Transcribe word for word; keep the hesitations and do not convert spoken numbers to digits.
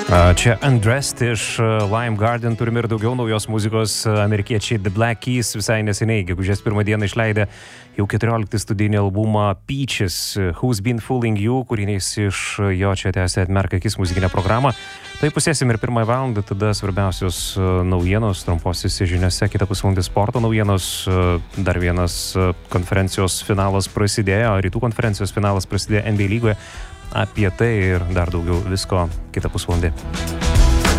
Čia Undressed iš Lime Garden, turime ir daugiau naujos muzikos. Amerikiečiai The Black Keys visai neseniai, gegužės pirmą dieną išleidę jau keturioliktą studijinį albumą Peaches, Who's Been Fooling You, kūrinys iš jo čia tęsia Atmerk akis muzikinę programą. Tai pusėsim ir pirmąją valandą, tada svarbiausios naujienos, trumposiose žiniose, kitą pusvalandį sporto naujienos, dar vienas konferencijos finalas prasidėjo, rytų konferencijos finalas prasidėjo N B A lygoje. Apie tai ir dar daugiau visko kitą pusvalandį.